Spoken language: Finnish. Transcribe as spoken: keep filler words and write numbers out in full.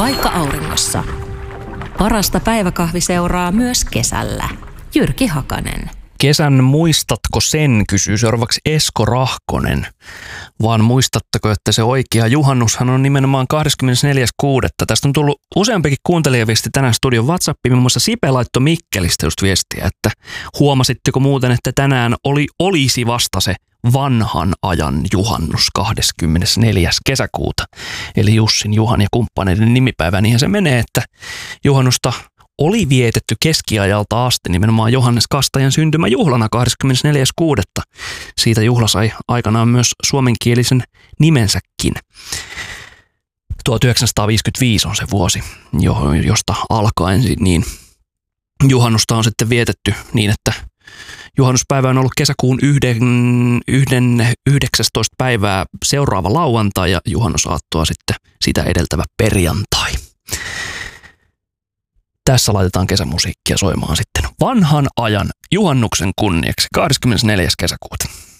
Paikka auringossa. Parasta päiväkahviseuraa myös kesällä. Jyrki Hakanen. Kesän muistatko sen, kysyy seuraavaksi Esko Rahkonen. Vaan muistatteko, että se oikea juhannushan on nimenomaan kahdeskymmenesneljäs kuudetta Tästä on tullut useampikin kuuntelijaviesti tänään studion WhatsAppiin. Muun muassa Sipe laittoi Mikkelistä just viestiä, että huomasitteko muuten, että tänään oli, olisi vasta se vanhan ajan juhannus kahdeskymmenesneljäs kesäkuuta Eli Jussin, Juhan ja kumppaneiden nimipäivä. Niinhän se menee, että juhannusta oli vietetty keskiajalta asti nimenomaan Johannes Kastajan syntymäjuhlana kahdeskymmenesneljäs kuudetta Siitä juhla sai aikanaan myös suomenkielisen nimensäkin. tuhatyhdeksänsataaviisikymmentäviisi on se vuosi, josta alkaen niin juhannusta on sitten vietetty niin, että juhannuspäivä on ollut kesäkuun yhden, yhden, yhdeksästoista päivää seuraava lauantai ja juhannusaattoa sitten sitä edeltävä perjantai. Tässä laitetaan kesämusiikkia soimaan sitten vanhan ajan juhannuksen kunniaksi kahdeskymmenesneljäs kesäkuuta